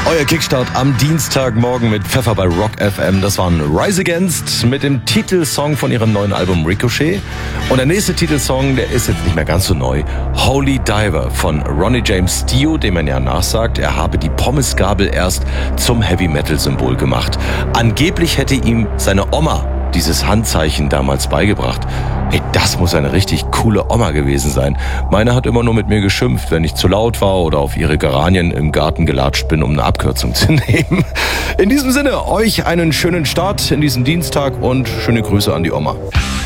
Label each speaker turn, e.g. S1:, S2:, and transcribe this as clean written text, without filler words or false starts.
S1: Euer Kickstart am Dienstagmorgen mit Pfeffer bei Rock FM. Das waren Rise Against mit dem Titelsong von ihrem neuen Album Ricochet. Und der nächste Titelsong, der ist jetzt nicht mehr ganz so neu. Holy Diver von Ronnie James Dio, dem man ja nachsagt, er habe die Pommesgabel erst zum Heavy-Metal-Symbol gemacht. Angeblich hätte ihm seine Oma dieses Handzeichen damals beigebracht. Hey, das muss eine richtig coole Oma gewesen sein. Meine hat immer nur mit mir geschimpft, wenn ich zu laut war oder auf ihre Geranien im Garten gelatscht bin, um eine Abkürzung zu nehmen. In diesem Sinne, euch einen schönen Start in diesen Dienstag und schöne Grüße an die Oma.